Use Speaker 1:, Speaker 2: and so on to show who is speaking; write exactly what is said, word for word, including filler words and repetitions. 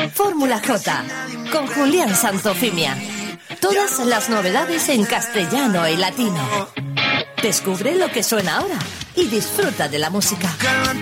Speaker 1: Fórmula J, con Julián Santofimia. Todas las novedades en castellano y latino. Descubre lo que suena ahora y disfruta de la música.